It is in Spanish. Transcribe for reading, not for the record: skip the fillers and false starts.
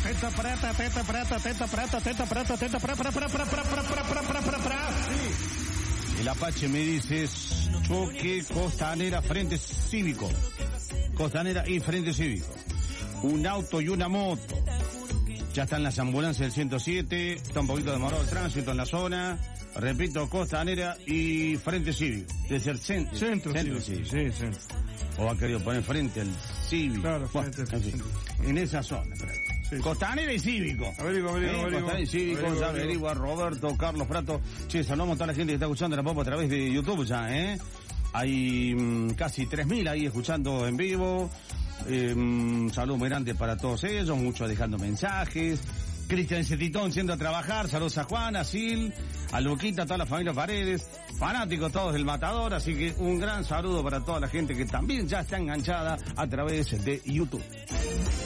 Teta preta. Sí. El Apache me dice choque Costanera Frente Cívico. Costanera y Frente Cívico. Un auto y una moto. Ya están las ambulancias del 107, está un poquito demorado el tránsito en la zona. Repito, Costanera y Frente Cívico. Desde el centro cívico. Sí, centro. O ha querido poner frente al cívico. Claro, bueno, en esa zona. Sí. Costanera y Cívico. Averigua. Costanera y Cívico, ya averigua Roberto, Carlos Prato. Che, saludamos a toda la gente que está escuchando la Popa a través de YouTube ya, Hay casi 3.000 ahí escuchando en vivo. Saludos muy grandes para todos ellos, muchos dejando mensajes. Cristian Cetitón yendo a trabajar, saludos a Juan, a Sil, a Luquita, a toda la familia Paredes, fanáticos todos del Matador, así que un gran saludo para toda la gente que también ya está enganchada a través de YouTube.